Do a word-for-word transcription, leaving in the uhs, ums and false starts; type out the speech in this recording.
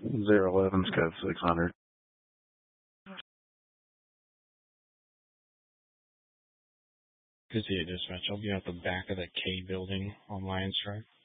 Zero eleven's got six hundred. Good to see you, dispatch. I'll be at the back of the K building on Lions Drive.